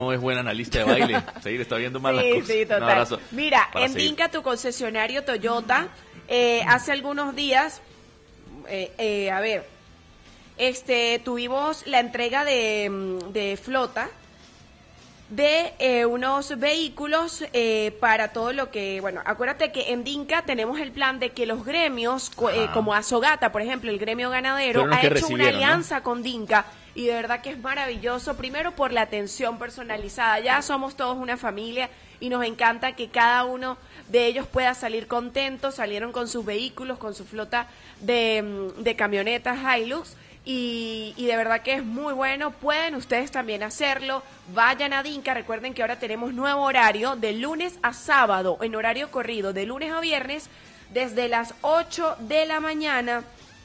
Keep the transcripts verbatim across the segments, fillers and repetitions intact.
No es buen analista de baile. Seguir está viendo mal sí, las cosas. Sí, total. Un abrazo. Mira, en seguir. Dinka, tu concesionario Toyota, eh, hace algunos días, eh, eh, a ver, este, tuvimos la entrega de, de flota de eh, unos vehículos eh, para todo lo que, bueno, acuérdate que en Dinka tenemos el plan de que los gremios, eh, como Azogata, por ejemplo, el gremio ganadero, ha hecho una alianza, ¿no?, con Dinka, y de verdad que es maravilloso, primero por la atención personalizada, ya somos todos una familia y nos encanta que cada uno de ellos pueda salir contento, salieron con sus vehículos, con su flota de, de camionetas Hilux, Y, y de verdad que es muy bueno. Pueden ustedes también hacerlo. Vayan a Dinka. Recuerden que ahora tenemos nuevo horario de lunes a sábado, en horario corrido, de lunes a viernes, desde las ocho de la mañana.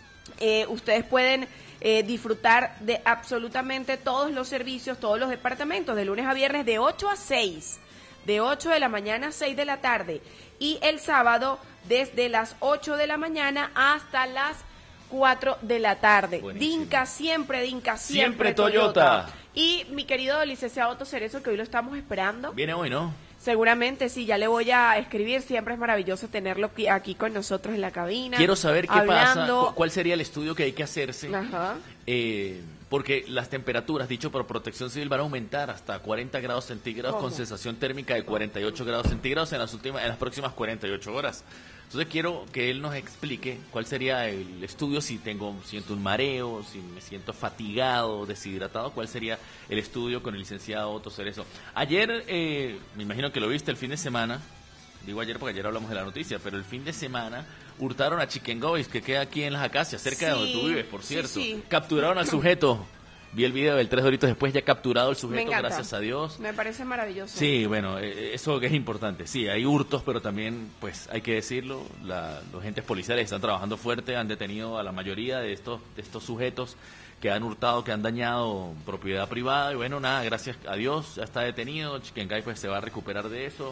Eh, ustedes pueden eh, disfrutar de absolutamente todos los servicios, todos los departamentos, de lunes a viernes, de ocho a seis, de ocho de la mañana a seis de la tarde, y el sábado desde las ocho de la mañana hasta las cuatro de la tarde. Buenísimo. Dinka siempre, Dinka siempre, siempre Toyota. Toyota. Y mi querido licenciado Otto Cerezo, que hoy lo estamos esperando. Viene hoy, ¿no? Seguramente, sí, ya le voy a escribir. Siempre es maravilloso tenerlo aquí, aquí con nosotros en la cabina. Quiero saber qué hablando. pasa, cuál sería el estudio que hay que hacerse. Ajá. Eh, porque las temperaturas, dicho por Protección Civil, van a aumentar hasta cuarenta grados centígrados. ¿Cómo? Con sensación térmica de cuarenta y ocho grados centígrados en las últimas, en las próximas cuarenta y ocho horas. Entonces quiero que él nos explique cuál sería el estudio, si tengo siento un mareo, si me siento fatigado, deshidratado, cuál sería el estudio con el licenciado Otto Cerezo. Ayer, eh, me imagino que lo viste el fin de semana, digo ayer porque ayer hablamos de la noticia, pero el fin de semana hurtaron a Chikengois, que queda aquí en Las Acacias, cerca, sí, de donde tú vives, por cierto. Sí, sí. Capturaron al sujeto. Vi el video del tres doritos después, ya capturado el sujeto, gracias a Dios. Me parece maravilloso. Sí, bueno, eso que es importante. Sí, hay hurtos, pero también, pues, hay que decirlo, la, los agentes policiales están trabajando fuerte, han detenido a la mayoría de estos, de estos sujetos que han hurtado, que han dañado propiedad privada. Y bueno, nada, gracias a Dios, ya está detenido. Chikengai, pues, se va a recuperar de eso.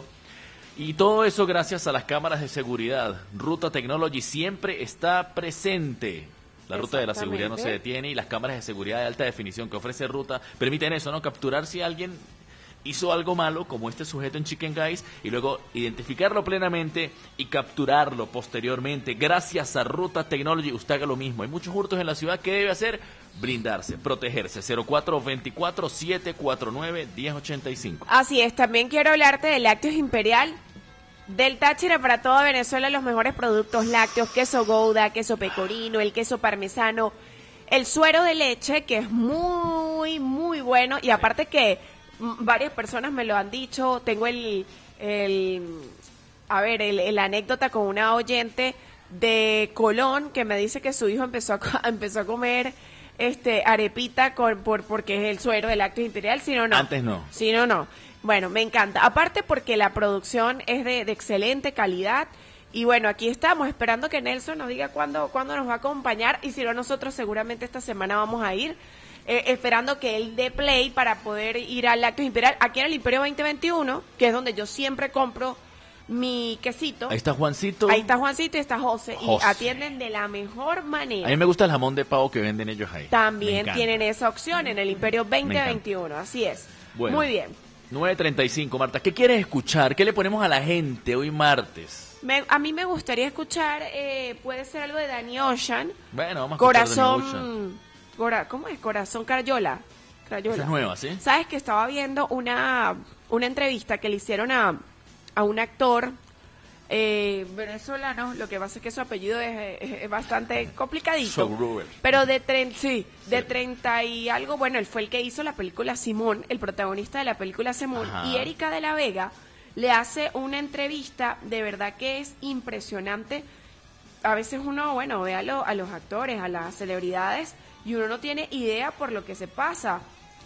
Y todo eso gracias a las cámaras de seguridad. Ruta Technology siempre está presente. La ruta de la seguridad no se detiene y las cámaras de seguridad de alta definición que ofrece Ruta permiten eso, ¿no? Capturar si alguien hizo algo malo, como este sujeto en Chikenguais, y luego identificarlo plenamente y capturarlo posteriormente. Gracias a Ruta Technology, usted haga lo mismo. Hay muchos hurtos en la ciudad. ¿Qué debe hacer? Blindarse, protegerse. cero cuatro veinticuatro, setecientos cuarenta y nueve, diez ochenta y cinco. Así es, también quiero hablarte de Lácteos Imperial. Del Táchira para toda Venezuela, los mejores productos lácteos, queso Gouda, queso pecorino, el queso parmesano, el suero de leche, que es muy, muy bueno, y aparte que m- varias personas me lo han dicho. Tengo el, el a ver, el, el anécdota con una oyente de Colón que me dice que su hijo empezó a, co- empezó a comer este arepita con, por, porque es el suero de Lácteos Imperial, si no, no. Antes no. Si no, no. Bueno, me encanta. Aparte porque la producción es de, de excelente calidad. Y bueno, aquí estamos esperando que Nelson nos diga cuándo, cuándo nos va a acompañar. Y si no, nosotros seguramente esta semana vamos a ir. Eh, esperando que él dé play para poder ir al Lácteos Imperial. Aquí en el Imperio veinte veintiuno, que es donde yo siempre compro mi quesito. Ahí está Juancito. Ahí está Juancito y está José. José. Y atienden de la mejor manera. A mí me gusta el jamón de pavo que venden ellos ahí. También tienen esa opción en el Imperio veinte veintiuno. Así es. Bueno. Muy bien. nueve treinta y cinco, Marta. ¿Qué quieres escuchar? ¿Qué le ponemos a la gente hoy martes? Me, a mí me gustaría escuchar, eh, puede ser algo de Danny Ocean. Bueno, vamos a Corazón, escuchar Danny Ocean. Cora, ¿cómo es? Corazón Crayola. Crayola. Esa es nueva, ¿sí? Sabes que estaba viendo una, una entrevista que le hicieron a, a un actor eh, venezolano. Lo que pasa es que su apellido es, es, es bastante complicadito. So pero de, tre sí, de sí. treinta y algo, bueno, él fue el que hizo la película Simón, el protagonista de la película Simón. Ajá. Y Erika de la Vega le hace una entrevista, de verdad que es impresionante. A veces uno, bueno, ve a, lo, a los actores, a las celebridades, y uno no tiene idea por lo que se pasa.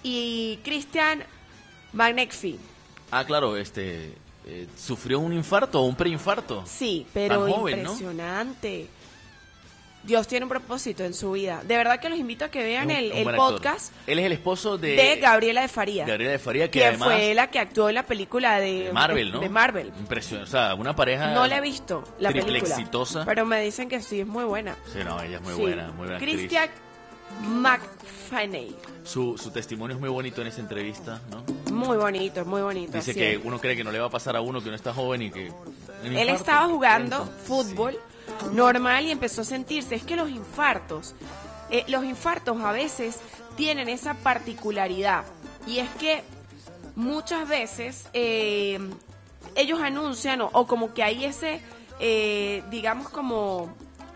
Y Christian McNeefy. Ah, claro, este... Eh, ¿sufrió un infarto o un preinfarto? Sí, pero tan joven, impresionante. ¿No? Dios tiene un propósito en su vida. De verdad que los invito a que vean un, el, el podcast. Él es el esposo de... de Gabriela de Faría. Gabriela de Faría, que, que además... fue la que actuó en la película de... de Marvel, ¿no? De Marvel. Impresionante. O sea, una pareja... No la he visto, la triple película. exitosa. Pero me dicen que sí, es muy buena. Sí, no, ella es muy sí. buena, muy buena Christian, McFaney. Su, su testimonio es muy bonito en esa entrevista, ¿no? Muy bonito, muy bonito. Dice que es. Uno cree que no le va a pasar a uno, que uno está joven y que... Él infarto, estaba jugando fútbol sí. normal y empezó a sentirse. Es que los infartos, eh, los infartos a veces tienen esa particularidad. Y es que muchas veces eh, ellos anuncian o, o como que hay ese, eh, digamos como,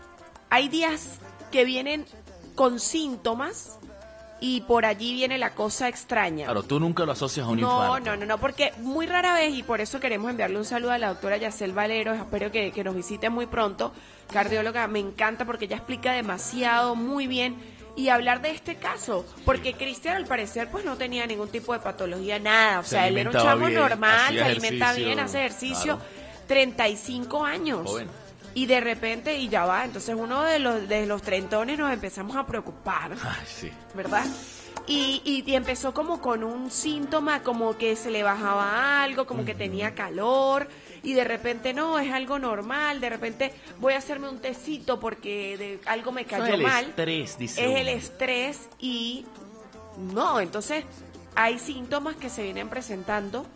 hay días que vienen con síntomas y por allí viene la cosa extraña. Claro, tú nunca lo asocias a un no, infarto. No, no, no, porque muy rara vez, y por eso queremos enviarle un saludo a la doctora Yacel Valero, espero que, que nos visite muy pronto, cardióloga, me encanta porque ella explica demasiado, muy bien, y hablar de este caso, porque Cristian al parecer pues no tenía ningún tipo de patología, nada, o se sea, él era un chavo bien, normal, se alimenta bien, hace ejercicio, claro. treinta y cinco años. Joven. Y de repente, y ya va, entonces uno de los de los trentones nos empezamos a preocupar, Ay, sí. ¿verdad? Y, y, y empezó como con un síntoma, como que se le bajaba algo, como uh-huh. que tenía calor, y de repente no, es algo normal, de repente voy a hacerme un tecito porque de, algo me cayó es el mal. Estrés, dice es uno. el estrés y no, entonces hay síntomas que se vienen presentando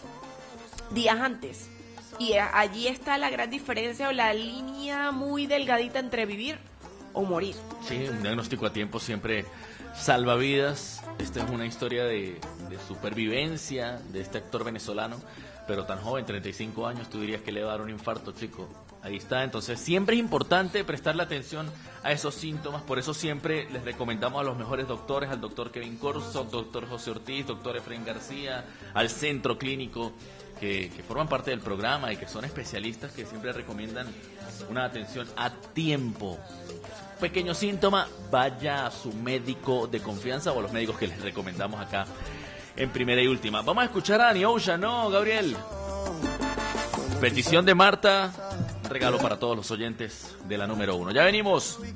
días antes. Y allí está la gran diferencia o la línea muy delgadita entre vivir o morir. Sí, un diagnóstico a tiempo siempre salva vidas. Esta es una historia de, de supervivencia de este actor venezolano, pero tan joven, treinta y cinco años, tú dirías que le va a dar un infarto, chico. Ahí está, entonces siempre es importante prestarle atención a esos síntomas, por eso siempre les recomendamos a los mejores doctores, al doctor Kevin Corso, doctor José Ortiz, doctor Efraín García, al centro clínico, que, que forman parte del programa y que son especialistas que siempre recomiendan una atención a tiempo. Pequeño síntoma, vaya a su médico de confianza o a los médicos que les recomendamos acá en Primera y Última. Vamos a escuchar a Danny Ocean, ¿no, Gabriel? Petición de Marta, un regalo para todos los oyentes de la número uno. Ya venimos.